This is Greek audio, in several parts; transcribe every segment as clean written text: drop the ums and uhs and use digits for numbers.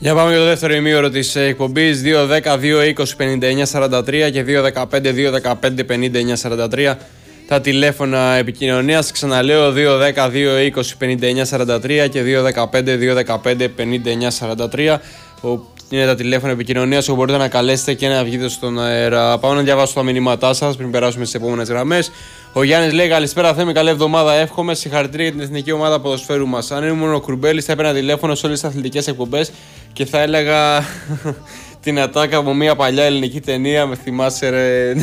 Για πάμε για το δεύτερο ημίωρο της εκπομπής. 2-10-2-20-59-43 και 2-15-2-15-59-43 τα τηλέφωνα επικοινωνίας. Ξαναλέω 2-10-2-20-59-43 και 2-15-2-15-59-43 είναι τα τηλέφωνα επικοινωνίας όπου μπορείτε να καλέσετε και να βγείτε στον αέρα. Πάω να διαβάσω τα μηνύματά σας πριν περάσουμε στις επόμενες γραμμές. Ο Γιάννης λέει: καλησπέρα, Θέμη, καλή εβδομάδα. Εύχομαι. Συγχαρητήρια για την εθνική ομάδα ποδοσφαίρου μας. Αν ήμουν ο Κουρμπέλης, θα έπαιρνα τηλέφωνο σε όλες τις αθλητικές εκπομπές και θα έλεγα την ατάκα από μια παλιά ελληνική ταινία. Με θυμάσαι, ρε.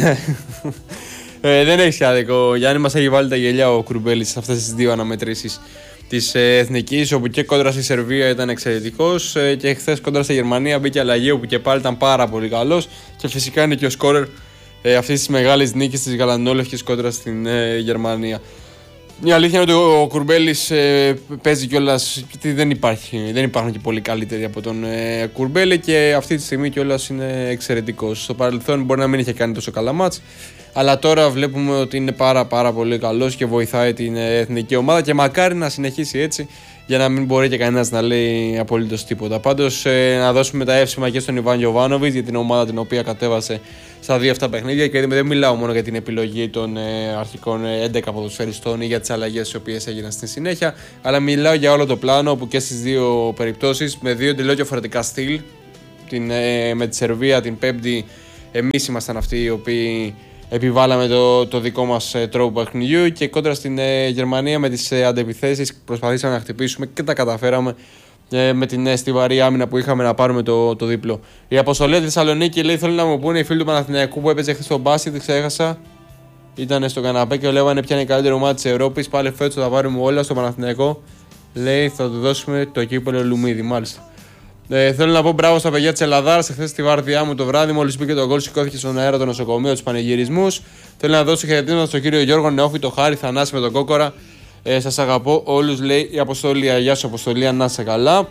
Δεν έχει άδικο. Γιάννη, μας έχει βάλει τα γελιά ο Κουρμπέλης σε αυτές τις δύο αναμετρήσεις της εθνικής, όπου και κόντρα στη Σερβία ήταν εξαιρετικός και χθες κόντρα στη Γερμανία μπήκε αλλαγή, όπου και πάλι ήταν πάρα πολύ καλός και φυσικά είναι και ο σκόρερ αυτής της μεγάλης νίκης της γαλανόλευκης κόντρα στην Γερμανία. Η αλήθεια είναι ότι ο Κουρμπέλης παίζει κιόλας, γιατί δεν υπάρχουν και πολύ καλύτεροι από τον Κουρμπέλη και αυτή τη στιγμή κιόλας είναι εξαιρετικός. Στο παρελθόν μπορεί να μην είχε κάνει τόσο καλά μάτς, αλλά τώρα βλέπουμε ότι είναι πάρα πολύ καλός και βοηθάει την εθνική ομάδα και μακάρι να συνεχίσει έτσι για να μην μπορεί και κανένας να λέει απολύτως τίποτα. Πάντως να δώσουμε τα εύσημα και στον Ιβάν Γιοβάνοβιτς για την ομάδα την οποία κατέβασε στα δύο αυτά παιχνίδια και δεν μιλάω μόνο για την επιλογή των αρχικών 11 ποδοσφαιριστών ή για τις αλλαγές τις οποίες έγιναν στη συνέχεια, αλλά μιλάω για όλο το πλάνο που και στις δύο περιπτώσεις με δύο τελείως διαφορετικά στυλ. Με τη Σερβία την Πέμπτη εμείς ήμασταν αυτοί οι οποίοι επιβάλαμε το δικό μας τρόπο παιχνιδιού και κόντρα στην Γερμανία με τις αντεπιθέσεις προσπαθήσαμε να χτυπήσουμε και τα καταφέραμε με την στιβαρή άμυνα που είχαμε να πάρουμε το δίπλο. Η αποστολή της Θεσσαλονίκη λέει: θέλει να μου πούνε οι φίλοι του Παναθηναϊκού που έπαιζε χθες στο μπάσκετ, δεν ξέχασα. Ήταν στο καναπέ και λέγανε ποια είναι η καλύτερη ομάδα της Ευρώπης. Πάλι φέτος θα πάρουμε όλα στο Παναθηναϊκό. Λέει: θα του δώσουμε το κύπελλο Λουμίδι, μάλιστα. Θέλω να πω μπράβο στα παιδιά της Ελλαδάρας. Χθες στη βάρδιά μου το βράδυ, μόλις μπήκε το γκολ, σηκώθηκε στον αέρα το νοσοκομείο του πανηγυρισμούς. Θέλω να δώσω χαιρετίσματα στον κύριο Γιώργο Νεόφυτο, Χάρη, Θανάση με τον Κόκορα. Σας αγαπώ όλους, λέει η Αποστολία. Γεια σου, Αποστολία, να είσαι καλά.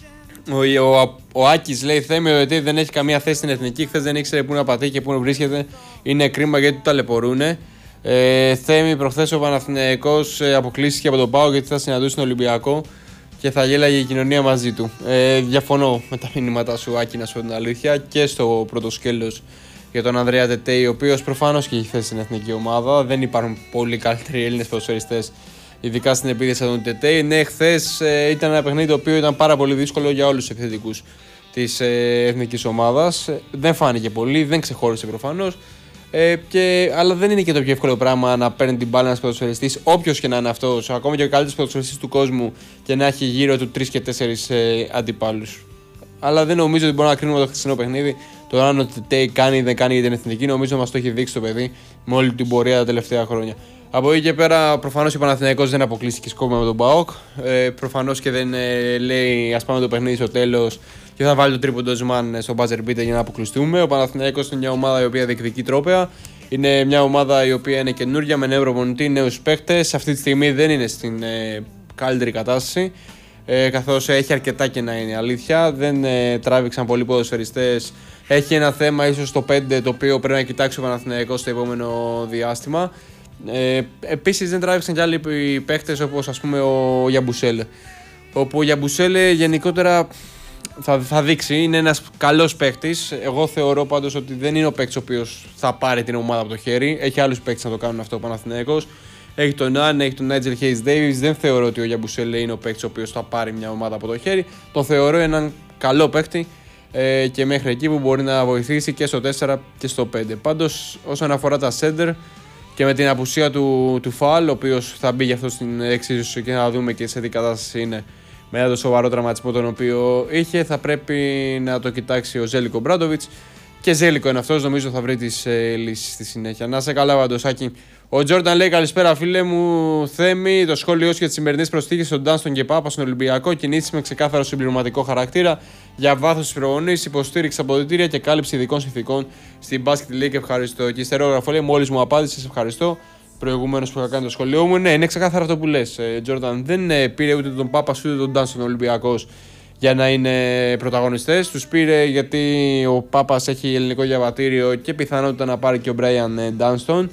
Ο Άκης λέει: Θέμη, ο ΕΤ δεν έχει καμία θέση στην εθνική. Χθες δεν ήξερε πού να πατήσει και πού βρίσκεται. Είναι κρίμα γιατί του ταλαιπωρούνε. Θέμη, προχθές ο Παναθηναϊκός αποκλείστηκε από τον ΠΑΟ γιατί θα συναντούσε τον Ολυμπιακό και θα γέλαγε η κοινωνία μαζί του. Διαφωνώ με τα μηνύματά σου, Άκη, να σου πω την αλήθεια, και στο πρώτο σκέλος για τον Ανδρέα Τετέι, ο οποίος προφανώς και έχει θέση στην εθνική ομάδα. Δεν υπάρχουν πολύ καλύτεροι Έλληνες ποδοσφαιριστές, ειδικά στην επίθεση από τον Τετέι. Ναι, χθες ήταν ένα παιχνίδι το οποίο ήταν πάρα πολύ δύσκολο για όλους τους επιθετικούς της εθνικής ομάδας. Δεν φάνηκε πολύ, δεν ξεχώρισε προφανώς. Αλλά δεν είναι και το πιο εύκολο πράγμα να παίρνει την μπάλα ένας ποδοσφαιριστής, όποιος και να είναι αυτός, ακόμα και ο καλύτερος ποδοσφαιριστής του κόσμου, και να έχει γύρω του 3 και 4 αντιπάλους. Αλλά δεν νομίζω ότι μπορούμε να κρίνουμε το χθεσινό παιχνίδι. Το αν ο Τετέι κάνει ή δεν κάνει για την εθνική, νομίζω μας το έχει δείξει το παιδί με όλη την πορεία τα τελευταία χρόνια. Από εκεί και πέρα, προφανώς ο Παναθηναϊκός δεν αποκλείστηκε σκόπιμα με τον ΠΑΟΚ. Προφανώς και δεν λέει ας πάμε το παιχνίδι στο τέλος και θα βάλει το τρίποντο Ζμάν στο buzzer beater για να αποκλειστούμε. Ο Παναθηναϊκός είναι μια ομάδα η οποία διεκδικεί τρόπαια. Είναι μια ομάδα η οποία είναι καινούργια με νέο προπονητή, νέους παίκτες. Αυτή τη στιγμή δεν είναι στην καλύτερη κατάσταση. Καθώς έχει αρκετά κενά, είναι αλήθεια. Δεν τράβηξαν πολλοί ποδοσφαιριστές. Έχει ένα θέμα ίσως στο 5 το οποίο πρέπει να κοιτάξει ο Παναθηναϊκός στο επόμενο διάστημα. Επίσης δεν τράβηξαν κι άλλοι παίχτες όπως ας πούμε ο Γιαμπουσέλε, όπου ο Γιαμπουσέλε γενικότερα θα δείξει, είναι ένας καλός παίχτης. Εγώ θεωρώ πάντως ότι δεν είναι ο παίχτης ο οποίος θα πάρει την ομάδα από το χέρι. Έχει άλλους παίχτες να το κάνουν αυτό ο Παναθηναϊκός. Έχει τον Άν, έχει τον Νάιτζελ Χέις Ντέιβις. Δεν θεωρώ ότι ο Γιαμπουσέλε είναι ο παίχτης ο οποίος θα πάρει μια ομάδα από το χέρι. Τον θεωρώ έναν καλό παίχτη και μέχρι εκεί που μπορεί να βοηθήσει και στο 4 και στο 5. Πάντως όσον αφορά τα σέντερ και με την απουσία του Φαλ, ο οποίος θα μπει γι' αυτό στην εξίσωση και να δούμε και σε τι κατάσταση είναι μετά το σοβαρό τραυματισμό τον οποίο είχε, θα πρέπει να το κοιτάξει ο Ζέλικο Μπράντοβιτς. Και Ζέλικο είναι αυτός, νομίζω θα βρει τις λύσεις στη συνέχεια. Να σε καλά, Βαντοσάκη. Ο Τζόρνταν λέει: καλησπέρα, φίλε μου. Θέμη, το σχόλιο σου για τις σημερινές προσθήκες στον Ντάνστον και Πάπα στον Ολυμπιακό. Κινήσεις με ξεκάθαρο συμπληρωματικό χαρακτήρα για βάθος της προπονής, υποστήριξη αποδυτήρια και κάλυψη ειδικών συνθηκών στην Basket League. Ευχαριστώ. Και ιστερόγραφο λέει: μόλις μου απάντησες, ευχαριστώ. Προηγουμένως που είχα κάνει το σχολείο μου. Ναι, είναι ξεκάθαρο αυτό που λες, Τζόρνταν. Δεν πήρε ούτε τον Πάπα ούτε τον Ντάνστον Ολυμπιακός για να είναι πρωταγωνιστές. Τους πήρε γιατί ο Πάπας έχει ελληνικό διαβατήριο και πιθανότητα να πάρει και ο Μπράιαν Ντάνστον.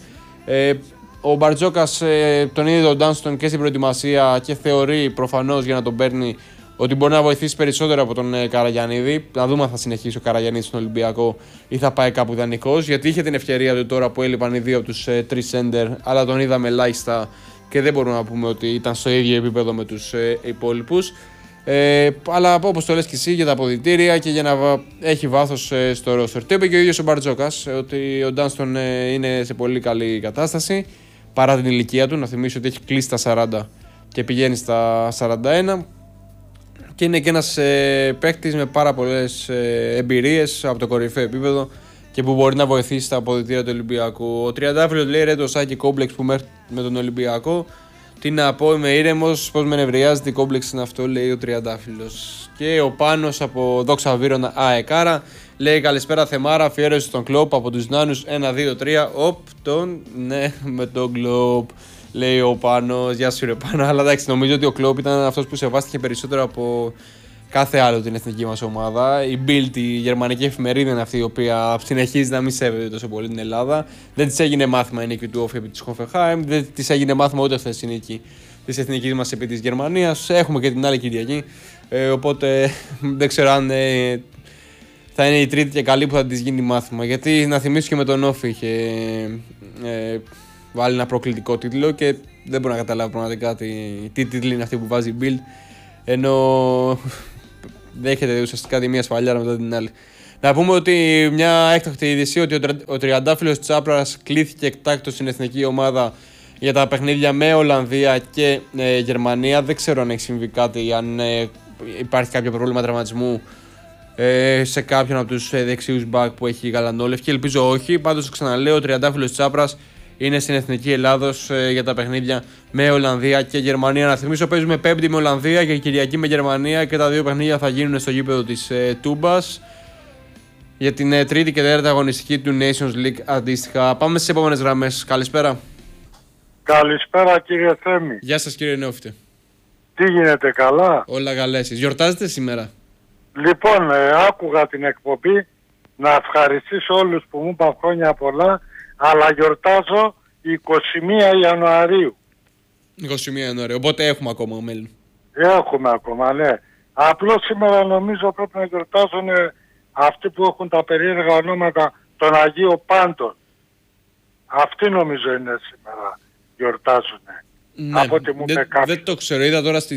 Ο Μπαρτζόκας τον είδε τον Ντάνστον και στην προετοιμασία και θεωρεί προφανώς για να τον παίρνει ότι μπορεί να βοηθήσει περισσότερο από τον Καραγιαννίδη. Να δούμε αν θα συνεχίσει ο Καραγιαννίδης στον Ολυμπιακό ή θα πάει κάπου δανεικός. Γιατί είχε την ευκαιρία του τώρα που έλειπαν οι δύο από τους τρεις σέντερ, αλλά τον είδαμε ελάχιστα και δεν μπορούμε να πούμε ότι ήταν στο ίδιο επίπεδο με τους υπόλοιπους. Αλλά όπως το λες και εσύ, για τα αποδυτήρια και για να έχει βάθος στο ρόστερ. Το είπε και ο ίδιος ο Μπαρτζόκας, ότι ο Ντάνστον είναι σε πολύ καλή κατάσταση παρά την ηλικία του. Να θυμίσω ότι έχει κλείσει τα 40 και πηγαίνει στα 41. Και είναι και ένας παίκτης με πάρα πολλές εμπειρίες από το κορυφαίο επίπεδο και που μπορεί να βοηθήσει τα αποδυτήρια του Ολυμπιακού. Ο Τριαντάφυλλος λέει ρε το Σάκη κόμπλεξ που μέχρι με τον Ολυμπιακό. Τι να πω, είμαι ήρεμος, πώς με νευριάζει, τι κόμπλεξ είναι αυτό, λέει ο Τριαντάφυλλος. Και ο Πάνος από Δόξα Βύρωνα ΑΕΚάρα λέει καλησπέρα Θεμάρα, αφιέρωση στον Κλόπ από τους Νάνους 1, 2, 3. Ναι, με τον Κλόπ. Λέει ο Πάνος, γεια σου ρε Πάνο, αλλά εντάξει, νομίζω ότι ο Κλόπ ήταν αυτός που σεβάστηκε περισσότερο από κάθε άλλο την εθνική μας ομάδα. Η Bild, η γερμανική εφημερίδα, είναι αυτή η οποία συνεχίζει να μην σέβεται τόσο πολύ την Ελλάδα. Δεν της έγινε μάθημα η νίκη του Όφη επί της Hoffenheim, δεν της έγινε μάθημα ούτε χθες η νίκη της εθνικής μας επί της Γερμανίας. Έχουμε και την άλλη Κυριακή, οπότε δεν ξέρω αν θα είναι η τρίτη και καλή που θα της γίνει μάθημα. Γιατί να θυμίσω και με τον Όφη είχε βάλει ένα προκλητικό τίτλο και δεν μπορώ να καταλάβω πραγματικά τι τίτλη είναι αυτή που βάζει η Bild, ενώ δέχεται ουσιαστικά τη μία σφαλιάρα μετά την άλλη. Να πούμε ότι μια έκτακτη είδηση ότι ο Τριαντάφυλλος Τσάπρας κλήθηκε εκτάκτως στην εθνική ομάδα για τα παιχνίδια με Ολλανδία και Γερμανία. Δεν ξέρω αν έχει συμβεί κάτι, αν υπάρχει κάποιο πρόβλημα τραυματισμού σε κάποιον από τους δεξιούς μπακ που έχει γαλανόλευκη. Ελπίζω όχι. Πάντως ξαναλέω, ο Τριαντάφυλλος Τσάπρας είναι στην Εθνική Ελλάδος για τα παιχνίδια με Ολλανδία και Γερμανία. Να θυμίσω, παίζουμε Πέμπτη με Ολλανδία και Κυριακή με Γερμανία και τα δύο παιχνίδια θα γίνουν στο γήπεδο της Τούμπας για την τρίτη και τέταρτη αγωνιστική του Nations League αντίστοιχα. Πάμε στις επόμενες γραμμές. Καλησπέρα. Καλησπέρα κύριε Θέμη. Γεια σας κύριε Νεόφιτε. Τι γίνεται, καλά? Όλα καλά εσείς. Γιορτάζετε σήμερα? Λοιπόν, άκουγα την εκπομπή, να ευχαριστήσω όλους που μου είπαν χρόνια πολλά, αλλά γιορτάζω 21 Ιανουαρίου. 21 Ιανουαρίου, οπότε έχουμε ακόμα μέλλον. Έχουμε ακόμα, ναι. Απλώς σήμερα νομίζω πρέπει να γιορτάζουν αυτοί που έχουν τα περίεργα ονόματα των Αγίων Πάντων. Αυτοί νομίζω είναι σήμερα, γιορτάζουν. Ναι, από ό,τι μου είπε κάποιος. Δεν το ξέρω, είδα τώρα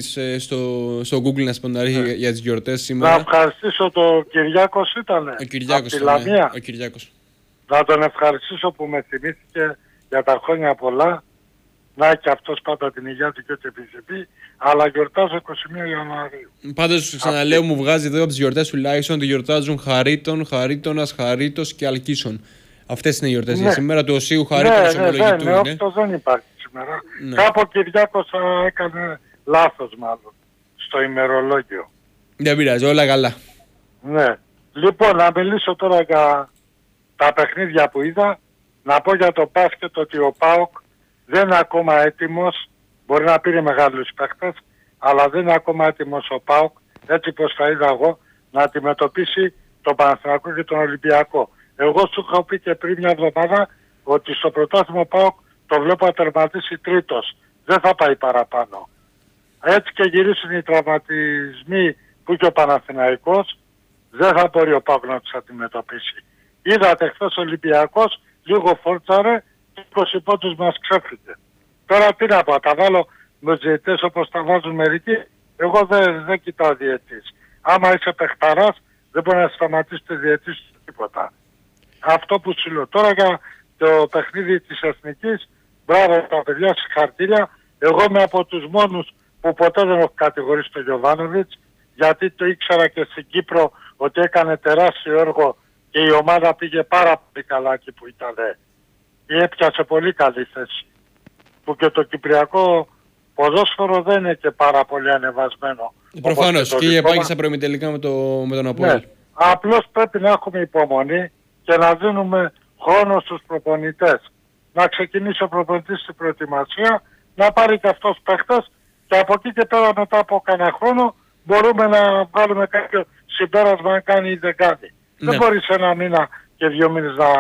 στο Google να σπονταρεί για τις γιορτές σήμερα. Να ευχαριστήσω τον Κυριάκος ήτανε. Ο Κυριάκος από τη Λαμία. Ο Κυριάκος. Να τον ευχαριστήσω που με θυμήθηκε για τα χρόνια πολλά. Να και αυτός πάντα την υγεία του και ό,τι επιθυμεί. Αλλά γιορτάζω 21 Ιανουαρίου. Πάντως ξαναλέω, μου βγάζει εδώ από τις γιορτές τουλάχιστον ότι γιορτάζουν Χαρίτων, Χαρίτωνας, Χαρίτος και Αλκίσων. Αυτές είναι οι γιορτές για σήμερα. Του Οσίου Χαρίτωνας ομολογητού είναι. Αυτό δεν υπάρχει σήμερα. Ναι. Κάπου ο Κυριάκος έκανε λάθος μάλλον στο ημερολόγιο. Δεν πειράζει, όλα καλά. Ναι. Λοιπόν, να μιλήσω τώρα για τα παιχνίδια που είδα. Να πω για το μπάσκετ ότι ο ΠΑΟΚ δεν είναι ακόμα έτοιμος. Μπορεί να πήρε μεγάλους παίχτες, αλλά δεν είναι ακόμα έτοιμος ο ΠΑΟΚ, έτσι πως θα είδα εγώ, να αντιμετωπίσει τον Παναθηναϊκό και τον Ολυμπιακό. Εγώ σου είχα πει και πριν μια εβδομάδα ότι στο πρωτάθλημα ΠΑΟΚ το βλέπω να τερματίσει τρίτος. Δεν θα πάει παραπάνω. Έτσι και γυρίσουν οι τραυματισμοί που είχε ο Παναθηναϊκός, δεν θα μπορεί ο ΠΑΟΚ να τους αντιμετωπίσει. Είδατε χθες ο Ολυμπιακός, λίγο φόρτσαρε και 20 πόντους μας ξέφυγε. Τώρα τι να πω, τα βάλω με διαιτητές όπως τα βάζουν μερικοί. Εγώ δεν κοιτάω διαιτητής. Άμα είσαι παιχταράς δεν μπορεί να σταματήσει τη διαιτητής τίποτα. Αυτό που σου λέω τώρα για το παιχνίδι της Εθνικής, μπράβο τα παιδιά, συγχαρητήρια. Εγώ είμαι από τους μόνους που ποτέ δεν έχω κατηγορήσει τον Γιοβάνοβιτς, γιατί το ήξερα και στην Κύπρο ότι έκανε τεράστιο έργο και η ομάδα πήγε πάρα πολύ καλά εκεί που ήταν. Έπιασε πολύ καλή θέση. Που και το κυπριακό ποδόσφαιρο δεν είναι και πάρα πολύ ανεβασμένο. Προφανώς και είχε πάει στα προημιτελικά με τον Απόλλωνα. Ναι. Απλώς πρέπει να έχουμε υπομονή και να δίνουμε χρόνο στους προπονητές. Να ξεκινήσει ο προπονητής στην προετοιμασία, να πάρει και αυτός παίχτες και από εκεί και πέρα μετά από κανένα χρόνο μπορούμε να βάλουμε κάποιο συμπέρασμα αν κάνει ή δεν κάνει. Ναι. Δεν μπορεί σε ένα μήνα και 2 μήνες να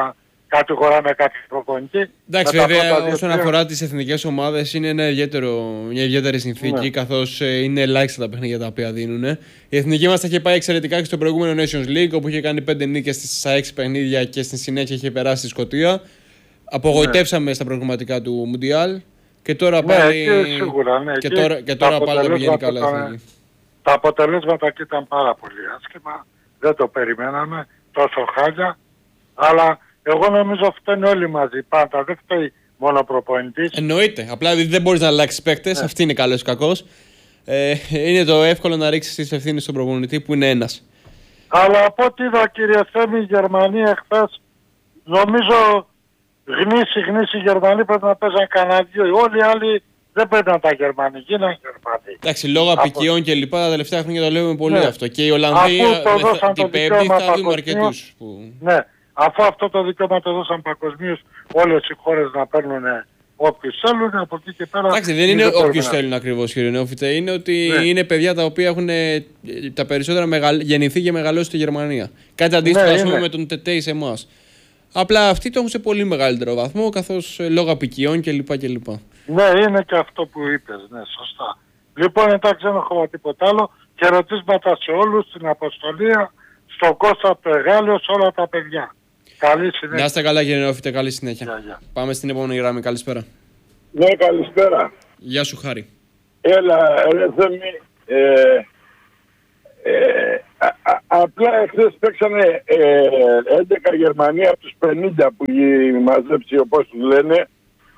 κατηγοράμε κάποιον προπονητή. Εντάξει, βέβαια, όσον αφορά τις εθνικές ομάδες, είναι μια ιδιαίτερη συνθήκη, Ναι. καθώς είναι ελάχιστα τα παιχνίδια τα οποία δίνουν. Η εθνική μας τα είχε πάει εξαιρετικά και στο προηγούμενο Nations League, όπου είχε κάνει 5 νίκες στα 6 παιχνίδια και στη συνέχεια είχε περάσει στη Σκωτία. Απογοητεύσαμε στα προγραμματικά του Μουντιάλ και τώρα πάλι. Σίγουρα, ναι. Και τώρα πάλι δεν πηγαίνει καλά η εθνική. Τα αποτελέσματα εκεί ήταν πάρα πολύ άσχημα. Δεν το περιμέναμε. Τόσο χάλια. Αλλά εγώ νομίζω φταίνουν όλοι μαζί πάντα. Δεν φταίει μόνο ο προπονητής. Εννοείται. Απλά δεν μπορείς να αλλάξεις παίκτες. Αυτή είναι καλός ή κακός. Είναι το εύκολο να ρίξεις τις ευθύνες στον προπονητή που είναι ένας. Αλλά από ό,τι είδα, κύριε Θέμη, η Γερμανία χθες, νομίζω γνήσι οι Γερμανοί πρέπει να παίζαν κανένα δύο. Όλοι οι άλλοι δεν παίρναν τα Γερμανοί, γίνανε Γερμανοί. Εντάξει, λόγω απικιών και λοιπά, τα τελευταία χρόνια το λέμε πολύ αυτό. Και οι Ολλανδοί την Πέμπτη θα δούμε αρκετούς. Ναι, αφού αυτό το δικαίωμα το δώσαν παγκοσμίως όλες οι χώρες να παίρνουν όποιους θέλουν, από εκεί και πέρα. Εντάξει, δεν είναι όποιους θέλουν ακριβώς, κύριε Νεόφιτε. Είναι ότι είναι παιδιά τα οποία έχουν τα περισσότερα γεννηθεί και μεγαλώσει στη Γερμανία. Κάτι αντίστοιχο, ας πούμε, με τον Τετέι σε εμάς. Απλά αυτοί το έχουν σε πολύ μεγαλύτερο βαθμό, καθώς λόγω απικιών κλπ. Ναι, είναι και αυτό που είπες, ναι, σωστά. Λοιπόν, εντάξει, δεν έχω τίποτα άλλο. Χαιρετίσματα σε όλους, στην Αποστολία, στον Κώστα από το Εγάλεο, σε όλα τα παιδιά. Καλή συνέχεια. Να είστε καλά, κύριε Νεόφιτε, καλή συνέχεια. Γεια. Πάμε στην επόμενη γραμμή. Καλησπέρα. Ναι, καλησπέρα. Γεια σου, Χάρη. Έλα, ρε Θέμη. Απλά εχθές παίξανε 11 Γερμανία από τους 50 που έχει μαζέψει, όπως τους λένε,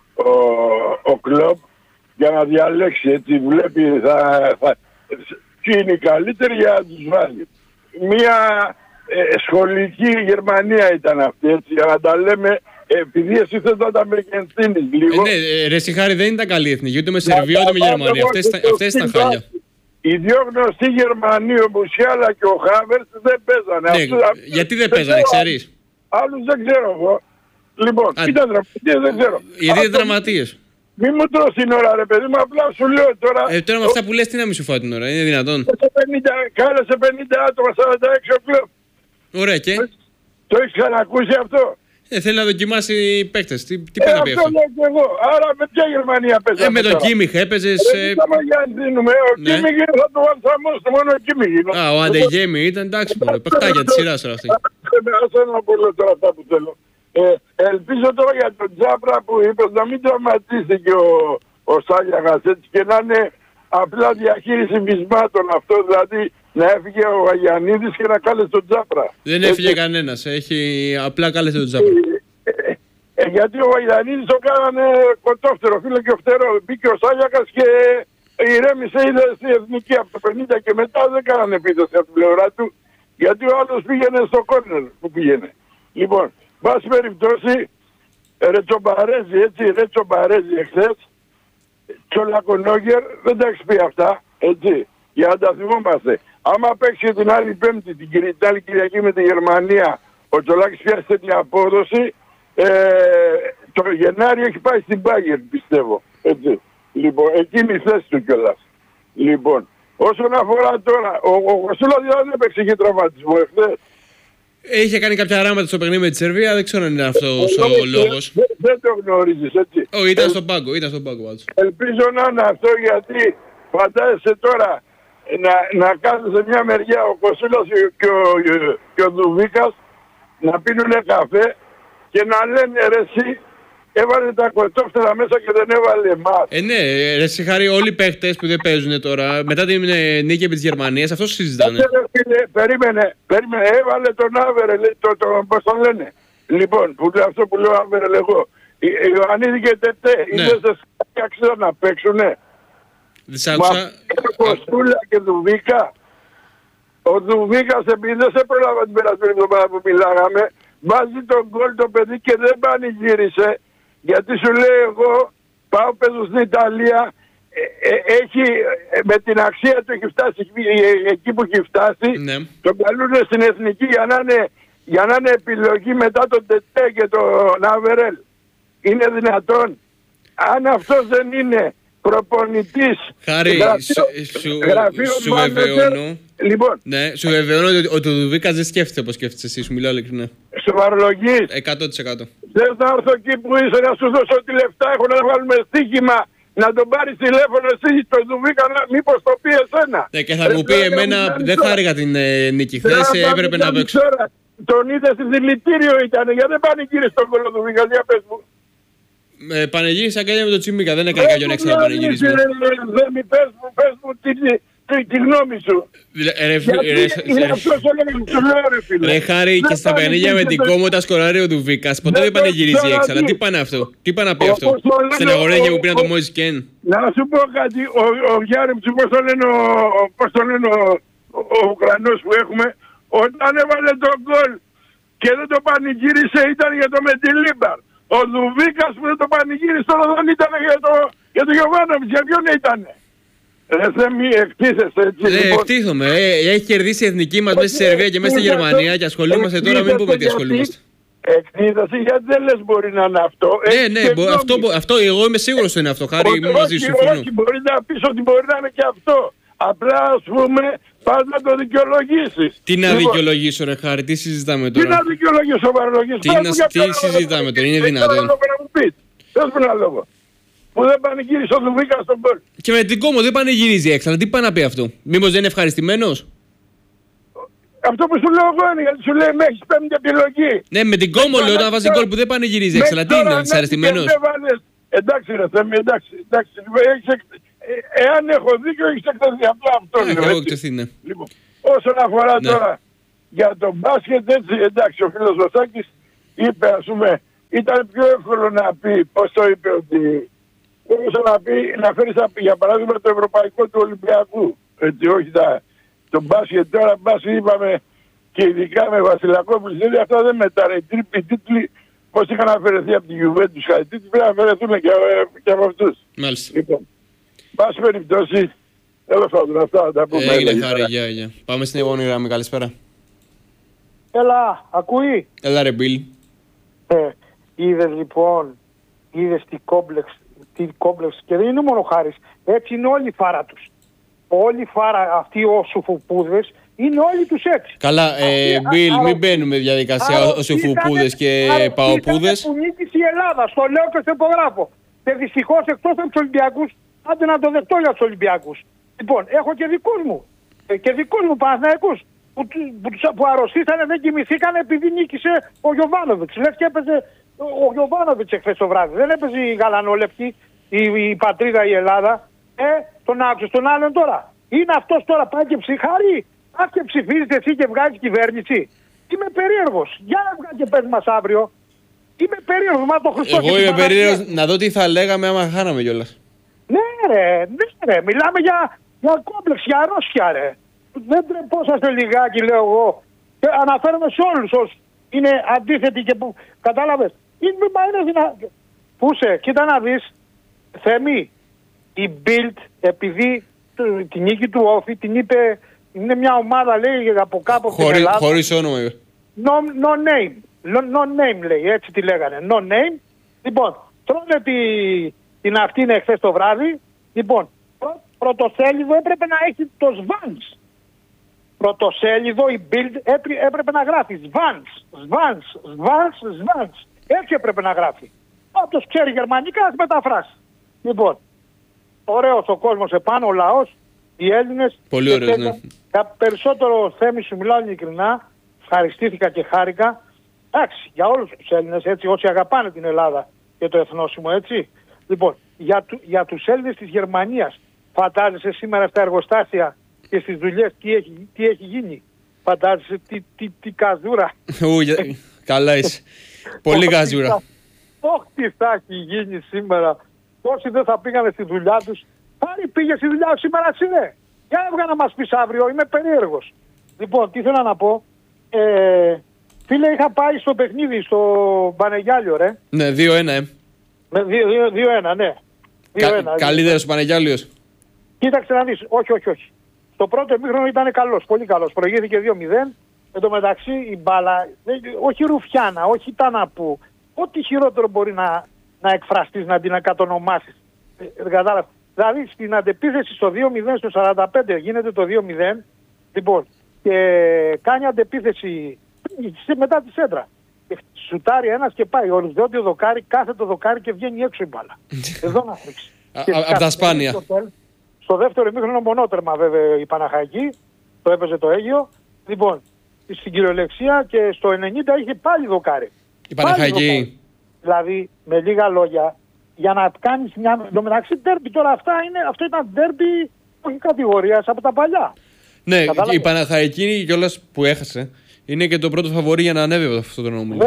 ο κλαμπ, για να διαλέξει, έτσι βλέπει ποιοι είναι οι καλύτεροι για να τους βάλει. Μια σχολική Γερμανία ήταν αυτή, έτσι, για να τα λέμε, επειδή εσύ θες να τα μεγενθύνεις λίγο. Ναι, ρε Σιχάρη, δεν ήταν καλή εθνική, ούτε με Σερβία ούτε με Γερμανία. Αυτές ήταν χάλια. Οι δύο γνωστοί Γερμανοί, ο Μουσιάλα και ο Χάβερτς, δεν παίζανε. Ναι, γιατί δεν παίζανε, ξέρεις? Άλλους δεν ξέρω εγώ. Λοιπόν, ήταν δραματίες, δεν ξέρω. Γιατί ήταν δραματίες? Μη μου τρως την ώρα, ρε παιδί μου, απλά σου λέω τώρα. Τώρα με αυτά που λες, τι να μη σου φάω την ώρα, είναι δυνατόν? Κάλεσε 50 άτομα, 46 ο κλαμπ. Ωραία, και? Το έχεις ξανακούσει αυτό? Θέλει να δοκιμάσει παίκτες. Τι πρέπει να πει αυτό? Αυτό λέω και εγώ. Άρα με ποια Γερμανία παίζαμε? Με τον Κίμιχ έπαιζες. Ο Κίμιχ θα το βάλσαμός, μόνο ο Κίμιχ. Ο Αντεγέμι ήταν, εντάξει, παιχτάκια της σειράς τώρα αυτή. Άσε να πω τώρα αυτά που θέλω. Ελπίζω τώρα για τον Τζάπρα που είπες να μην τραυματίστηκε ο Σάλιαγας, έτσι, και να είναι απλά διαχείριση βυσμάτων αυτό, δηλαδή να έφυγε ο Αγιαννίδης και να κάλεσε τον Τζάπρα. Δεν έφυγε κανένας, απλά κάλεσε τον Τζάπρα. Γιατί ο Αγιαννίδης το κάνανε κοντόφτερο, φίλο και φτερό. Μπήκε ο Σάλιαγας και ηρέμησε, είδε στη εθνική από το 50 και μετά δεν κάνανε επίθεση από την πλευρά του, γιατί ο άλλος πήγαινε στο κόρνερ που πήγαινε. Λοιπόν, πάση περιπτώσει, Ρετσομπαρέζι, έτσι, Ρετσομπαρέζι εχθές, Τσολακονόγερ, δεν τα έχεις πει αυτά, έτσι, για να τα θυμόμαστε. Άμα παίξει την άλλη Πέμπτη, την άλλη Κυριακή με τη Γερμανία, ο Τσολάκης πιάσει τέτοια απόδοση, το Γενάρη έχει πάει στην Bayern, πιστεύω, έτσι. Λοιπόν, εκείνη η θέση του κιόλας. Λοιπόν, όσον αφορά τώρα, ο Κοσούλας δεν έπαιξε και τραυματισμό εχθές. Είχε κάνει κάποια ράματα στο παιχνίδι με τη Σερβία, δεν ξέρω αν είναι αυτός ο λόγος. Δεν το γνωρίζεις, έτσι. Όχι, ήταν στον πάγκο, πάντως. Ελπίζω να είναι αυτό, γιατί φαντάζεσαι τώρα να κάθεσαι μια μεριά ο Κοσούλας και ο Δουβίκας να πίνουνε καφέ και να λένε ρε εσύ, έβαλε τα κοτόφτερα μέσα και δεν έβαλε εμάς. Ναι, ρε Σιχάρη, όλοι οι παίχτες που δεν παίζουν τώρα, μετά την νίκη επί της Γερμανίας, αυτό συζητάνε. Περίμενε, έβαλε τον Άβερελ, πώς τον λένε. Λοιπόν, αυτό που λέω Άβερελ εγώ. Ιωαννίδη και Τετέ, είδες αξία να παίξουνε. Δεν σ' άκουσα. Κοστούλα και Δουβίκα. Ο Δουβίκας, επειδή δεν σε πρόλαβα την περασμένη εβδομάδα που μιλάγαμε, βάζει τον γκολ το παιδί και δεν πανηγύρισε. Γιατί σου λέει εγώ πάω παίζω στην Ιταλία, έχει, με την αξία του έχει φτάσει εκεί που έχει φτάσει, ναι. Τον καλούν στην εθνική για να είναι επιλογή μετά τον Τετέ και τον Άβερελ. Είναι δυνατόν? Αν αυτός δεν είναι προπονητής, Χάρη, σου βεβαιώνω. Λοιπόν, ναι, σου βεβαιώνω ότι ο Δουβίκας δεν σκέφτεται όπως σκέφτεσαι εσύ, σου μιλάω ειλικρινά. Σοβαρολογείς. 100%. Θες να έρθω εκεί που είσαι να σου δώσω τη λεφτά, έχω να βάλουμε στοίχημα, να τον πάρεις τηλέφωνο εσύ στον Δουβίκα, μήπως το πει εσένα. Ναι, και θα μου πει εμένα, δεν χάρηκα την νίκη χθες, έπρεπε να παίξω. Τον είδε στη δηλητήριο ήταν, γιατί δεν πανηγύρισε τον κόλλο του Δουβίκα, για πες μου. Πανηγύρισα αγκαλιά με τον Τσιμίκα, δεν έκανε κάποιον έξτρα πανηγύρισμα. Πες μου τη γνώμη σου. Ρε Χάρη, και στα παιχνίδια με την Κόμοτα σκοράρει ο Δουβίκας. Ποτέ δεν πανηγυρίζει έξω. Αλλά τι πάνε αυτό, τι πάνε να πει αυτό. Στεναγωνία που πήραν το Μόζης Κεν. Να σου πω κάτι, ο Γιάννη, πώς το λένε ο Ουκρανός που έχουμε, όταν έβαλε τον γκολ και δεν το πανηγύρισε ήταν για το Μεντιλίμπαρ. Ο Δουβίκας που δεν το πανηγύρισε τώρα δεν ήταν για το Γιωβάνοβιτς, για ποιον ήτανε. Μη εκτίθεσαι έτσι. Εκτίθομαι. Έχει κερδίσει η εθνική μας μέσα στη Σερβία και μέσα στη Γερμανία και ασχολούμαστε τώρα, μην πούμε τι ασχολούμαστε. Εκτίθεσαι γιατί δεν λες μπορεί να είναι αυτό. Ναι, αυτό εγώ είμαι σίγουρος ότι είναι αυτό. Χάρη, είμαι μαζί σου, συμφωνώ. Όχι, μπορεί να πεις ότι μπορεί να είναι και αυτό. Απλά ας πούμε πας να το δικαιολογήσεις. Τι να δικαιολογήσω ρε Χάρη, τι συζητάμε τώρα. Τι να δικαιολογήσω, σοβαρολογήσω. Τι συζητάμε τώρα, είναι δυνατόν. Πες μου ένα λόγο. Που δεν πανηγύρισε ο Δουβίκα στον γκολ. Και με την Κόμο δεν πανηγυρίζει έξω, τι πάει να πει αυτό. Μήπως δεν είναι ευχαριστημένος. Αυτό που σου λέω εγώ είναι γιατί σου λέει με έχεις πέμπτη επιλογή. Ναι, με την Κόμο λέω όταν βάζει γκολ που δεν πανηγυρίζει έξω, αλλά τι είναι, δυσαρεστημένος. Εντάξει ρε Θέμη, εντάξει. Εάν έχω δίκιο έχεις εκτεθεί, απλά αυτό λέω. Έχω εκτεθεί, ναι. Λοιπόν, όσον αφορά τώρα για τον μπάσκετ, έτσι εντάξει, ο φίλος Βασάκης είπε ας πούμε, ήταν πιο εύκολο να πει, πώς το είπε ότι μπορούσε να πει, να φέρεις για παράδειγμα το ευρωπαϊκό του Ολυμπιακού. Έτσι, όχι το μπάσκετ τώρα, μπάσκετ είπαμε και ειδικά με Βασιλακόπουλο, δηλαδή αυτά δεν μετάρε. Οι τίτλοι, πώς είχαν αφαιρεθεί από τη Γιουβέντους, οι τίτλοι πρέπει να αφαιρεθούν και από αυτούς. Μάλιστα. Λοιπόν, πάση περιπτώσει, τέλος πάντων, αυτά θα τα πούμε. Έγινε Χάρη, γεια. Πάμε στην επόμενη γραμμή, καλησπέρα. Έλα, ακούει. Έλα ρε Μπίλ. Είδες λοιπόν, είδες τι κόμπλεξ και δεν είναι μόνο Χάρης, έτσι είναι όλη η φάρα τους. Όλη η φάρα αυτοί ο Σουφουπούδες είναι όλοι τους έτσι. Καλά, Μπίλ, μην μπαίνουμε διαδικασία ο Σουφουπούδες και Παοπούδες. Που νίκησε η Ελλάδα, στο λέω και στο υπογράφω. Και δυστυχώς εκτός από τους Ολυμπιακούς, άντε να το δεχτώ για τους Ολυμπιακούς. Λοιπόν, έχω και δικούς μου. Και δικούς μου Παναθηναϊκούς. Που αρρωστήσανε, δεν κοιμηθήκανε επειδή νίκησε ο Γιωβάνοβιτς. Λες και έπαιζε ο Γιωβάνοβιτς εχθές το βράδυ. Δεν έπαιζε η Γαλανόλευκη, η πατρίδα, η Ελλάδα. Τον άκουσες τον άλλον τώρα. Είναι αυτός τώρα πάει και ψυχάρει. Ας και ψηφίζεις εσύ και βγάζεις κυβέρνηση. Είμαι περίεργος. Για να βγάλει και πες μας αύριο. Είμαι περίεργος. Μα το Χριστό. Εγώ είμαι περίεργος να δω τι θα λέγαμε άμα χάναμε κιόλας. Ναι ρε. Μιλάμε για κόμπλεξ, για αρρώστια ρε. Δεν τρεπόσαστε λιγάκι λέω εγώ. Και αναφέρομαι σε όλους όσους είναι αντίθετοι και που κατάλαβες. Είναι δυνατό. Πούσε, κοίτα να δεις. Θέμη, η Bild επειδή την νίκη του Όφη την είπε, είναι μια ομάδα λέει από κάπου από την Ελλάδα. Χωρίς όνομα είπε. No name. No name λέει, έτσι τη λέγανε. No name. Λοιπόν, τρώνε την αυτή είναι εχθές το βράδυ. Λοιπόν, πρωτοσέλιδο έπρεπε να έχει το Svans. Πρωτοσέλιδο η Bild έπρεπε να γράφει Svans. Έτσι έπρεπε να γράφει. Όποιος ξέρει γερμανικά ας μεταφράσει. Λοιπόν, ωραίος ο κόσμος επάνω, ο λαός, οι Έλληνες. Πολύ ωραίος, ναι. Περισσότερο Θέμη σου μιλάω ειλικρινά, ευχαριστήθηκα και χάρηκα. Εντάξει, για όλους τους Έλληνες, έτσι, όσοι αγαπάνε την Ελλάδα και το εθνόσημο, έτσι. Λοιπόν, για τους Έλληνες της Γερμανίας, φαντάζεσαι σήμερα στα εργοστάσια και στις δουλειές τι έχει γίνει. Φαντάζεσαι τι καζούρα. Καλά είσαι. Πολύ καζούρα. Όχι θα έχει γίνει σήμερα. Όσοι δεν θα πήγανε στη δουλειά τους. Πάλι πήγε στη δουλειά σου σήμερα εσύ. Για έβγα να μας πεις αύριο. Είμαι περίεργος. Λοιπόν, τι θέλω να πω. Φίλε, είχα πάει στο παιχνίδι στο Πανεγιάλιο, ρε. Ναι, 2-1, 2-1, ναι. Καλύτερος ο Πανεγιάλιος. Κοίταξε να δεις. Όχι. Το πρώτο εμίχρονο ήταν καλός, πολύ καλός. Προηγήθηκε 2-0. Εν τω μεταξύ η μπάλα, όχι ρουφιάνα, όχι ταναπού. Ό,τι χειρότερο μπορεί να εκφραστείς, να την κατονομάσεις. Κατάλαβα. Δηλαδή στην αντεπίθεση στο 2-0 στο 45 γίνεται το 2-0. Λοιπόν, και κάνει αντεπίθεση μετά τη σέντρα. Σουτάρει ένας και πάει. Οριζόντιο το δοκάρι, κάθε το δοκάρι και βγαίνει έξω η μπάλα. Εδώ να φρίξει. Από τα σπάνια. Στο δεύτερο ημίχρονο μονότερμα βέβαια η Παναχαϊκή, το έπαιζε το Αίγυο. Λοιπόν, στην κυριολεξία και στο 90 είχε πάλι δοκάρι. Η Παναχαϊκή. Δηλαδή, με λίγα λόγια, για να κάνεις μια... Εν τω μεταξύ, ντέρμπι τώρα αυτό ήταν ντέρμπι όχι κατηγορίας από τα παλιά. Ναι, Κατάλαβε. η Παναχαϊκή κιόλας που έχασε είναι και το πρώτο φαβορί για να ανέβει από αυτό το νόμο.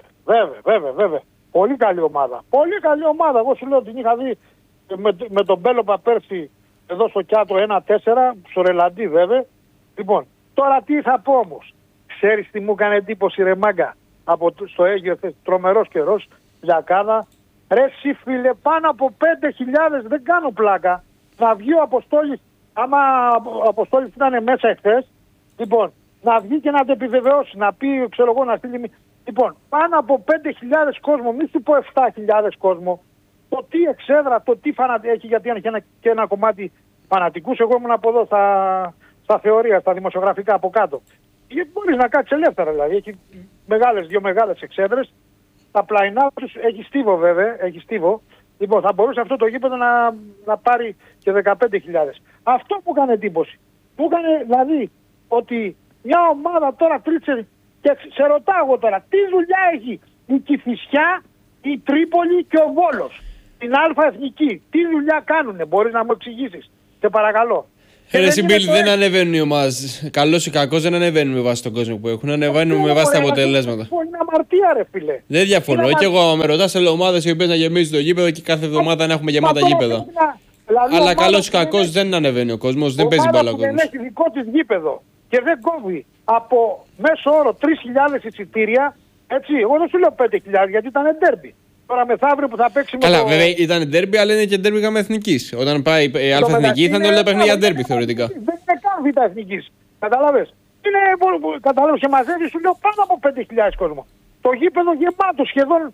Βέβαια. Πολύ καλή ομάδα. Πολύ καλή ομάδα. Εγώ σου λέω την είχα δει με τον Μπέλοπα πέρσι εδώ στο Κιάτο 1-4, στο Ρελαντί βέβαια. Λοιπόν, τώρα τι θα πω όμως. Ξέρεις τι μου έκανε εντύπωση ρε μάγκα στο Αίγυο, τρομερός καιρός, Λιακάδα. Ρε εσύ φίλε, πάνω από 5.000, δεν κάνω πλάκα, να βγει ο Αποστόλης, άμα ο Αποστόλης ήταν μέσα εχθές, λοιπόν, να βγει και να το επιβεβαιώσει, να πει, ξέρω εγώ, να στείλει... Λοιπόν, πάνω από 5.000 κόσμο, μη σου πω 7.000 κόσμο, το τι εξέδρα, το τι φανατική έχει, γιατί αν είχε και ένα κομμάτι φανατικούς, εγώ ήμουν από εδώ στα θεωρία, στα δημοσιογραφικά από κάτω. Γιατί μπορείς να κάτσεις ελεύθερα δηλαδή, έχει δύο μεγάλες εξέδρες, τα πλαϊνά τους, έχει στίβο βέβαια, έχει στίβο. Λοιπόν, θα μπορούσε αυτό το γήπεδο να πάρει και 15.000. Αυτό που έκανε εντύπωση. Που έκανε δηλαδή ότι μια ομάδα τώρα τρίτσε και σε ρωτάω εγώ τώρα, τι δουλειά έχει η Κηφισιά, η Τρίπολη και ο Βόλος, την Α Εθνική. Τι δουλειά κάνουνε, μπορείς να μου εξηγήσεις. Σε παρακαλώ. Ρε Σιμπίλ, δεν ανεβαίνουν οι ομάδες. Καλός ή κακός δεν ανεβαίνουν με βάση τον κόσμο που έχουν. Ανεβαίνουν με βάση τα αποτελέσματα. Είναι αμαρτία, ρε φίλε. Δεν διαφωνώ. Και εγώ, άμα με ρωτάς, θέλω ομάδες οι οποίες να γεμίζουν το γήπεδο και κάθε εβδομάδα να έχουμε γεμάτα γήπεδα. Αλλά καλός ή κακός δεν ανεβαίνει ο κόσμος, δεν παίζει μπάλα ο κόσμος. Δεν έχει δικό της γήπεδο και δεν κόβει από μέσο όρο 3.000 εισιτήρια. Έτσι, εγώ δεν σου λέω 5.000 γιατί ήταν ντέρμπι. Τώρα μεθαύριο που θα παίξει Καλά, βέβαια ήταν ντέρμπι, αλλά είναι και ντέρμπι γάμα εθνικής. Όταν πάει η Α Εθνική θα είναι όλα τα παιχνίδια ντέρμπι θεωρητικά. Δεν είναι καν Β' Εθνικής. Καταλάβες. Καταλάβες και μαζεύει, σου λέω πάνω από 5.000 κόσμο. Το γήπεδο γεμάτο σχεδόν.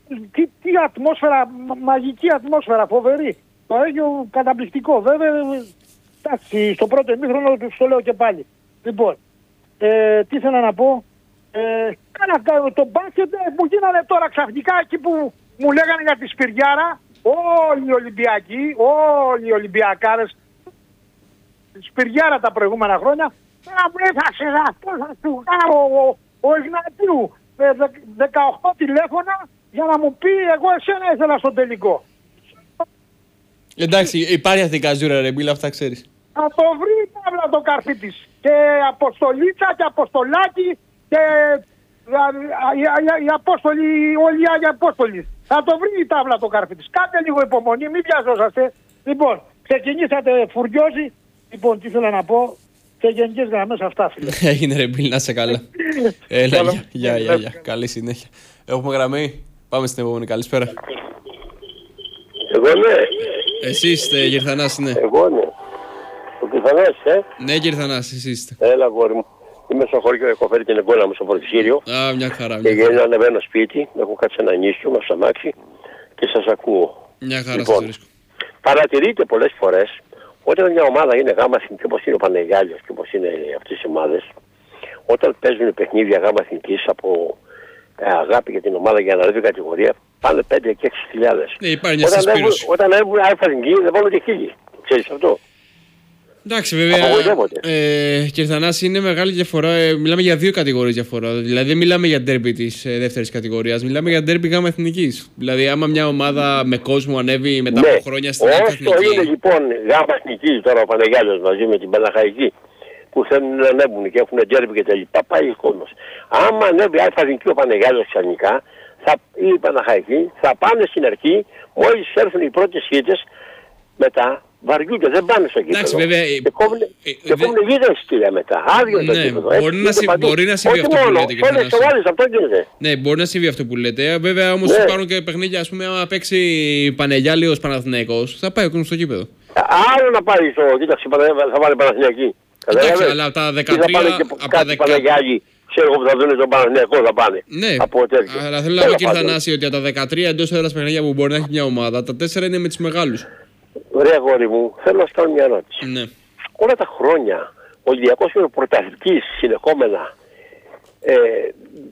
Τι ατμόσφαιρα, μαγική ατμόσφαιρα, φοβερή. Το Αίγυο καταπληκτικό. Βέβαια, εντάξει, στο πρώτο ημίχρονο το λέω και πάλι. Λοιπόν, τι ήθελα να πω. Το μπάσκετ που γίνανε τώρα ξαφνικά εκεί που μου λέγανε για τη Σπυριάρα, όλοι οι Ολυμπιακοί, όλοι οι Ολυμπιακάρες, Σπυριάρα τα προηγούμενα χρόνια, τώρα μου έφασε αυτό θα του κάνω ο Ιγνατίου 18 τηλέφωνα για να μου πει εγώ εσένα ήθελα στο τελικό. Εντάξει, υπάρχει αυτή η καζούρα ρε Μπίλα, αυτά ξέρεις. Θα το βρει η τάβλα το καρφί της και Αποστολίτσα και Αποστολάκη και οι Απόστολοι, όλοι οι Άγιοι Απόστολοι. Θα το βρει η τάβλα το καρφί της. Κάντε λίγο υπομονή, μην βιαζόσαστε. Λοιπόν, ξεκινήσατε φουριόζι. Λοιπόν, τι θέλω να πω. Σε γενικές γραμμές αυτά, φίλε. Έγινε ρε Μπίλ, να σε καλά. Έλα, γεια. Καλή συνέχεια. Έχουμε γραμμή. Πάμε στην επόμενη. Καλησπέρα. Εγώ ναι. Εσύ είστε, Γερθανάς, ναι. Εγώ ναι. Ο Κυρθανάς, Ναι, Γερθανάς, εσύ είστε. Έλα, γόρι μου. Είμαι στο χωριό, έχω φέρει την εγγόνα μου στο φορτιστήριο. Α, μια χαρά. Και γέννη ανεβαίνω σπίτι, έχω κάτσει ένα νήσιο, μας αμάξι και σας ακούω. Μια χαρά Λοιπόν, σας βρίσκω. παρατηρείτε πολλές φορές όταν μια ομάδα είναι γάμα εθνική, όπως είναι ο Πανεγιάλιος και όπως είναι αυτές οι ομάδες, όταν παίζουν παιχνίδια γάμα εθνικής από αγάπη για την ομάδα για να ανέβει κατηγορία, πάνε 5 και 6.000. Ναι, υπάρχει μια συσπήρωση. Όταν έβγουν εθνική δεν βάλουν και 1.000. Ξέρεις αυτό. Εντάξει, βέβαια. Κυρθανάς, είναι μεγάλη διαφορά. Μιλάμε για δύο κατηγορίες διαφορά. Δηλαδή, δεν μιλάμε για ντέρμπι της δεύτερης κατηγορίας. Μιλάμε για ντέρμπι γάμα εθνικής. Δηλαδή, άμα μια ομάδα με κόσμο ανέβει μετά από χρόνια στην εθνική. Όσο είναι λοιπόν γάμα εθνικής τώρα ο Πανεγιάλιος μαζί με την Παναχαϊκή που θέλουν να ανέβουν και έχουν ντέρμπι και τα λοιπά, πάει ο κόσμος. Άμα ανέβει εθνική ο Πανεγιάλιος ξαφνικά ή η Παναχαϊκή, θα πάνε στην αρχή μόλις έρθουν οι πρώτες χίτες μετά. Βαριούνται, δεν πάνε στο γήπεδο. Εντάξει, βέβαια. Και κόβουν λίγα εισιτήρια μετά. Άδειο το γήπεδο. Μπορεί να συμβεί αυτό που λέτε. Ναι, μπορεί να συμβεί αυτό που λέτε. Βέβαια όμως υπάρχουν και παιχνίδια, ας πούμε, άμα παίξει Πανεγιάλιος Παναθηναϊκός, θα πάει ο κόσμος στο γήπεδο. Άλλο να πάει στο. Κοίταξε, θα βάλει Παναθηναϊκή. Εντάξει, αλλά από τα 13. Από τα Πανεγιάλη, ξέρω που θα δουν στον Παναθηναϊκό θα πάνε. Ναι, αλλά θέλω να πω, κύριε Θανάση, ότι από τα 13 εντός έδρας παιχνίδια που μπορεί να έχει μια ομάδα, τα 4 είναι με τους μεγάλους. Ωραία, αγόρι μου, θέλω να σου κάνω μια ερώτηση. Ναι. Όλα τα χρόνια ο Ολυμπιακός είναι πρωταθλητής συνεχόμενα.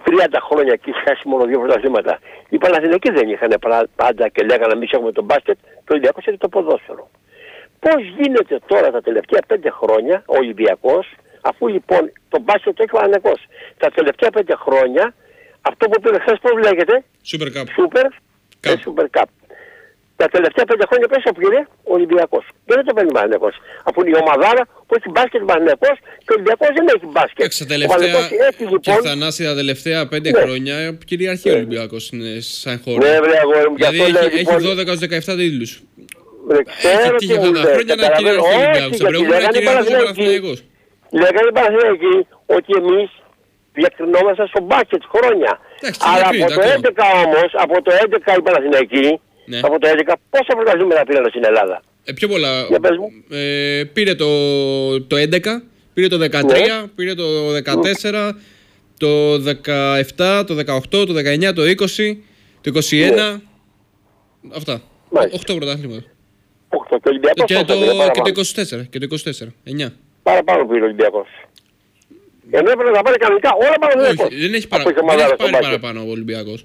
30 χρόνια και έχει χάσει μόνο 2 πρωταθλήματα. Οι Παναθηναϊκοί δεν είχαν πάντα και λέγανε εμείς έχουμε τον μπάσκετ, το Ολυμπιακός έχει το ποδόσφαιρο. Πώς γίνεται τώρα τα τελευταία 5 χρόνια ο Ολυμπιακός, αφού λοιπόν το μπάσκετ το έχει ο Παναθηναϊκός, τα τελευταία 5 χρόνια αυτό που πήρε χθες πώς λέγεται, Super Cup. Super Cup. Τα τελευταία 5 χρόνια πες το πήρε ο Ολυμπιακός. Δεν το παίρνει ο Παναθηναϊκός. Αφού είναι η ομαδάρα που έχει μπάσκετ ο Παναθηναϊκός και ο Ολυμπιακός δεν έχει μπάσκετ. Τα τελευταία, λοιπόν, και Θανάση, τα τελευταία 5 χρόνια κυριαρχεί ο Ολυμπιακός σαν χώρο. Ναι, δηλαδή έχει 12 ως 17 τίτλους. Και για αυτά τα χρόνια να κυριαρχεί ο Ολυμπιακός. Τα προηγούμενα κυριαρχεί ο Παναθηναϊκός. Λέγανε οι Παναθηναϊκοί ότι εμείς διακρινόμαστε στο μπάσκετ χρόνια. Αλλά από το 11 όμως, από το 11 οι Παναθηναϊκοί, από το 11 πόσα πρωταθλήματα πήραν στην Ελλάδα. Πιο πολλά. Πήρε το 11, πήρε το 13, πήρε το 14, το 17, το 18, το 19, το 20, το 21. Αυτά. 8 πρωταθλήματα. Και το 24. Και το 24. 9. Παραπάνω πήρε ο Ολυμπιακός. Ενώ έπρεπε να πάρει κανονικά όλα πάνω. Όχι, δεν έχει πάρει παραπάνω ο Ολυμπιακός.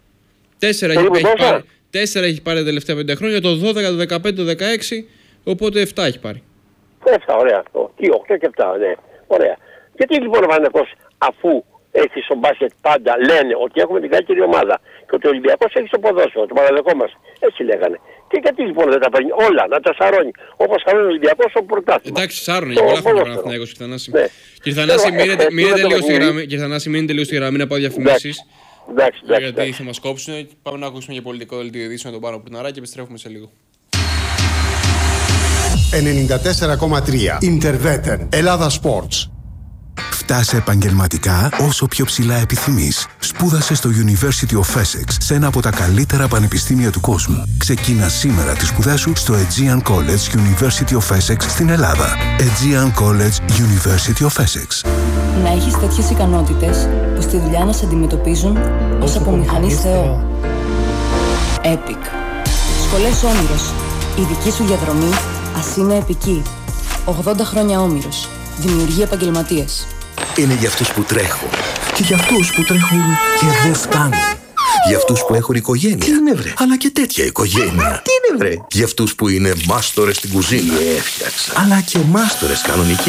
4 έχει πάρει τα τελευταία 5 χρόνια, το 12, το 15, το 16, οπότε 7 έχει πάρει. 7, ωραία. Τι, 8 και 7, ναι. Ωραία. Γιατί λοιπόν ο Παναθηναϊκός, αφού έχει στο μπάσκετ πάντα, λένε ότι έχουμε την καλύτερη ομάδα και ότι ο Ολυμπιακός έχει στο ποδόσφαιρο, το Παναθηναϊκό μας. Έτσι λέγανε. Και γιατί λοιπόν δεν τα παίρνει όλα, να τα σαρώνει. Όπως σαρώνει ο Ολυμπιακός στο πρωτάθλημα. Εντάξει, σάρωνε για πολλά χρόνια ο Παναθηναϊκός, κύριε Θανάση. Κύριε Θανάση, μείνετε λίγο στη γραμμή να πάω διαφημίσεις. Γιατί θα μας κόψουν. Πάμε να ακούσουμε για πολιτικό δελτίο ειδήσεων με τον Πάνο Πουρναρά και επιστρέφουμε σε λίγο. 94,3 Interveter Ελλάδα Sports. Φτάσε επαγγελματικά όσο πιο ψηλά επιθυμείς. Σπούδασε στο University of Essex, σε ένα από τα καλύτερα πανεπιστήμια του κόσμου. Ξεκίνα σήμερα τις σπουδές σου στο Aegean College University of Essex στην Ελλάδα. Aegean College University of Essex. Να έχεις τέτοιες ικανότητες που στη δουλειά να σε αντιμετωπίζουν ως απομηχανής Θεό. Epic. Σχολές Όμηρος. Η δική σου διαδρομή ας είναι επική. 80 χρόνια Όμηρος. Δημιουργεί επαγγελματίες. Είναι για αυτούς που τρέχουν. Και για αυτούς που τρέχουν και δεν φτάνουν. Για αυτούς που έχουν οικογένεια. Τι είναι βρε. Αλλά και τέτοια οικογένεια. Τι είναι βρε. Για αυτούς που είναι μάστορες στην κουζίνα. Έφτιαξα. Αλλά και μάστορες κανονικοί.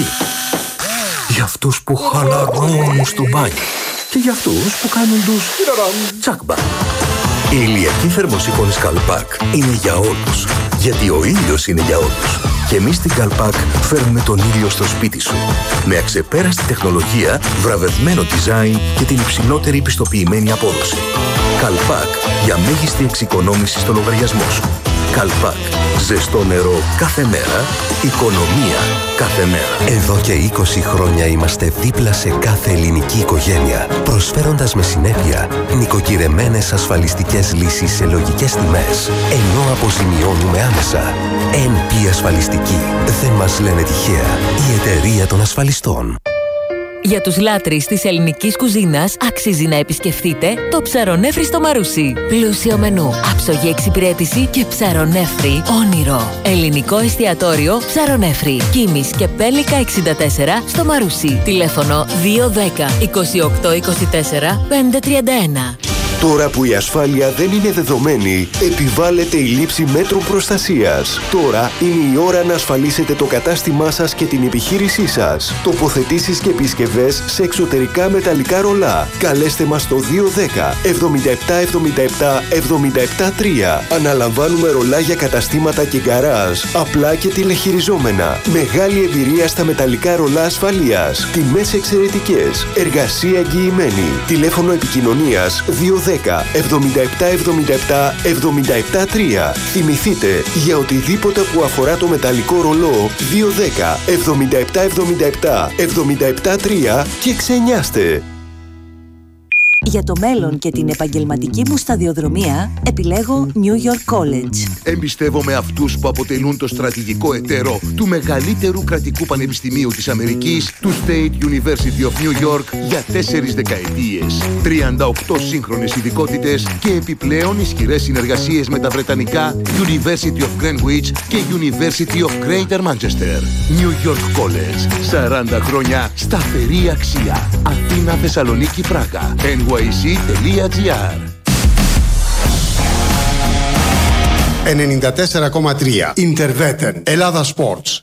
Για αυτούς που χαλαρώνουν στο μπάνιο. Και για αυτούς που κάνουν τους τσάκμπα. Η ηλιακή θερμοσύφωνη Καλπάκ είναι για όλους. Γιατί ο ήλιος είναι για όλους. Και εμείς στην Καλπάκ φέρνουμε τον ήλιο στο σπίτι σου. Με αξεπέραστη τεχνολογία, βραβευμένο design και την υψηλότερη πιστοποιημένη απόδοση. Καλπάκ για μέγιστη εξοικονόμηση στο λογαριασμό σου. Καλπάκ. Ζεστό νερό κάθε μέρα. Οικονομία κάθε μέρα. Εδώ και 20 χρόνια είμαστε δίπλα σε κάθε ελληνική οικογένεια, προσφέροντας με συνέπεια νοικοκυρεμένες ασφαλιστικές λύσεις σε λογικές τιμές, ενώ αποζημιώνουμε άμεσα. NP Ασφαλιστική. Δεν μας λένε τυχαία. Η εταιρεία των ασφαλιστών. Για τους λάτρεις της ελληνικής κουζίνας αξίζει να επισκεφτείτε το Ψαρονέφρι στο Μαρούσι. Πλούσιο μενού, άψογη εξυπηρέτηση και ψαρονέφρι όνειρο. Ελληνικό εστιατόριο Ψαρονέφρι. Κίμης και Πέλικα 64 στο Μαρούσι. Τηλέφωνο 210 28 24 531. Τώρα που η ασφάλεια δεν είναι δεδομένη, επιβάλλεται η λήψη μέτρων προστασίας. Τώρα είναι η ώρα να ασφαλίσετε το κατάστημά σας και την επιχείρησή σας. Τοποθετήσεις και επισκευές σε εξωτερικά μεταλλικά ρολά. Καλέστε μας στο 210 77 77 77 3. Αναλαμβάνουμε ρολά για καταστήματα και γκαράζ, απλά και τηλεχειριζόμενα. Μεγάλη εμπειρία στα μεταλλικά ρολά ασφαλείας. Τιμές εξαιρετικές. Εργασία εγγυημένη. Τηλέφωνο επικοινωνίας 210 77 77 77 3. Θυμηθείτε, για οτιδήποτε που αφορά το μεταλλικό ρολό 210 77 77 77 3 και ξενιάστε. Για το μέλλον και την επαγγελματική μου σταδιοδρομία επιλέγω New York College. Εμπιστεύομαι αυτούς που αποτελούν το στρατηγικό εταίρο του μεγαλύτερου κρατικού πανεπιστημίου της Αμερικής, του State University of New York, για 4 δεκαετίες. 38 σύγχρονες ειδικότητες και επιπλέον ισχυρές συνεργασίες με τα βρετανικά University of Greenwich και University of Greater Manchester. New York College. 40 χρόνια σταθερή αξία. Αθήνα, Θεσσαλονίκη, Πράγα. NYU www.oac.gr. 94,3 Interveten. Ελλάδα Sports.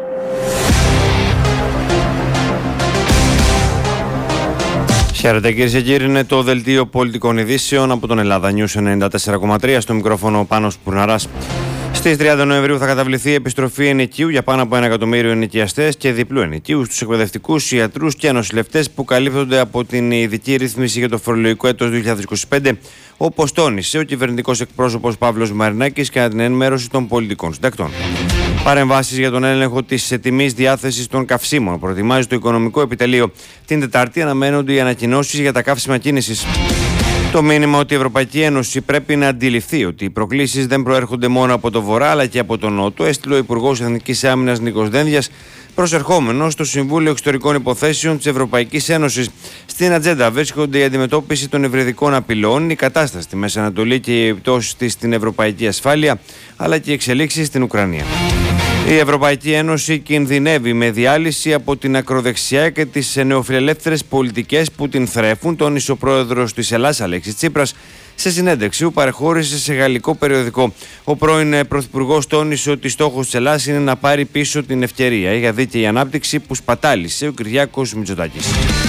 Χαίρετε κυρίες και κύριοι, είναι το δελτίο πολιτικών ειδήσεων από τον Ελλάδα News 94,3, στο μικρόφωνο Πάνος Πουρναράς. Στις 30 Νοεμβρίου θα καταβληθεί επιστροφή ενοικίου για πάνω από 1 εκατομμύριο ενοικιαστές και διπλού ενοικίου στους εκπαιδευτικούς, ιατρούς και νοσηλευτές που καλύπτονται από την ειδική ρύθμιση για το φορολογικό έτος 2025, όπως τόνισε ο κυβερνητικός εκπρόσωπος Παύλος Μαρινάκης κατά την ενημέρωση των πολιτικών συντακτών. Παρεμβάσεις για τον έλεγχο της τιμής διάθεσης των καυσίμων προετοιμάζει το Οικονομικό Επιτελείο. Την Τετάρτη αναμένονται οι ανακοινώσεις για τα καύσιμα κίνησης. Το μήνυμα ότι η Ευρωπαϊκή Ένωση πρέπει να αντιληφθεί ότι οι προκλήσεις δεν προέρχονται μόνο από το Βορρά αλλά και από τον Νότο, έστειλε ο Υπουργός Εθνικής Άμυνας Νίκος Δένδιας, προσερχόμενος στο Συμβούλιο Εξωτερικών Υποθέσεων της Ευρωπαϊκής Ένωσης. Στην ατζέντα βρίσκονται η αντιμετώπιση των υβριδικών απειλών, η κατάσταση στη Μέση Ανατολή και οι επιπτώσεις της στην ευρωπαϊκή ασφάλεια, αλλά και οι εξελίξεις στην Ουκρανία. Η Ευρωπαϊκή Ένωση κινδυνεύει με διάλυση από την ακροδεξιά και τις νεοφιλελεύθερες πολιτικές που την θρέφουν, τόνισε ο πρόεδρος της Ελλάδας Αλέξης Τσίπρας σε συνέντευξη που παρεχώρησε σε γαλλικό περιοδικό. Ο πρώην πρωθυπουργός τόνισε ότι στόχος της Ελλάδας είναι να πάρει πίσω την ευκαιρία για δίκαιη ανάπτυξη που σπατάλησε ο Κυριάκος Μητσοτάκης.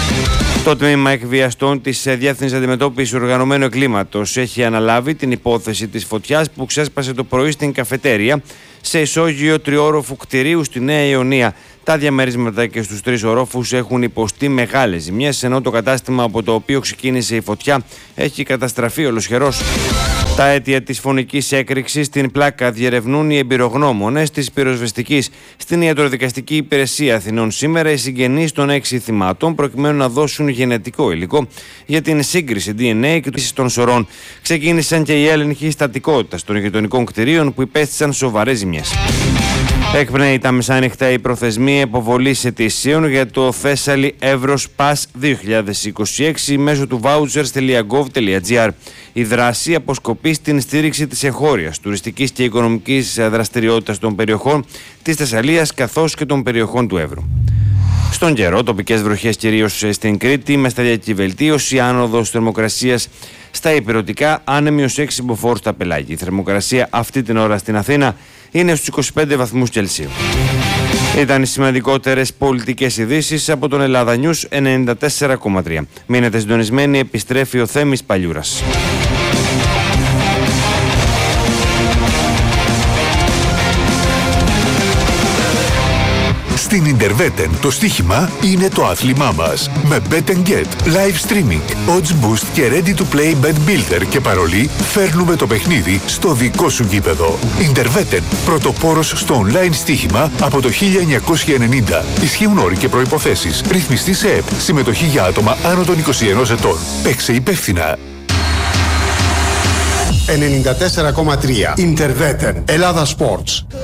Το τμήμα εκβιαστών της Διεύθυνσης Αντιμετώπισης Οργανωμένου Εγκλήματος έχει αναλάβει την υπόθεση της φωτιάς που ξέσπασε το πρωί στην καφετέρια σε ισόγειο τριόροφου κτηρίου στη Νέα Ιωνία. Τα διαμερίσματα και στους 3 ορόφους έχουν υποστεί μεγάλες ζημιές, ενώ το κατάστημα από το οποίο ξεκίνησε η φωτιά έχει καταστραφεί ολοσχερός. Τα αίτια της φωνικής έκρηξης στην πλάκα διερευνούν οι εμπειρογνώμονες της πυροσβεστικής. Στην Ιατροδικαστική Υπηρεσία Αθηνών σήμερα οι συγγενείς των 6 θυμάτων προκειμένου να δώσουν γενετικό υλικό για την σύγκριση DNA και των σωρών. Ξεκίνησαν και οι έλεγχοι στατικότητας των γειτονικών κτηρίων που υπέστησαν σοβαρές ζημιές. Εκπνέει τα μεσάνυχτα η προθεσμία υποβολής αιτησίων για το Thessaly Evros Pass 2026 μέσω του vouchers.gov.gr. Η δράση αποσκοπεί στην στήριξη της εγχώριας, τουριστικής και οικονομικής δραστηριότητας των περιοχών της Θεσσαλίας καθώς και των περιοχών του Εύρου. Στον καιρό, τοπικές βροχές κυρίως στην Κρήτη, με σταδιακή βελτίωση, άνοδος θερμοκρασίας στα ηπειρωτικά, άνεμιος 6 μποφόρ στα πελάγια. Η θερμοκρασία αυτή την ώρα στην Αθήνα είναι στους 25 βαθμούς Κελσίου. Ήταν οι σημαντικότερες πολιτικές ειδήσεις από τον Ελλάδα News 94,3. Μείνετε συντονισμένοι, επιστρέφει ο Θέμης Παλιούρας. Στην Interveten το στοίχημα είναι το άθλημά μας. Με Bet & Get, live streaming, odds boost και ready to play bet builder και παρολί φέρνουμε το παιχνίδι στο δικό σου γήπεδο. Interveten, πρωτοπόρος στο online στοίχημα από το 1990. Ισχύουν όροι και προϋποθέσεις. Ρυθμιστή σε ΕΠ. Συμμετοχή για άτομα άνω των 21 ετών. Παίξε υπεύθυνα. 94,3 Interveten. Ελλάδα Sports.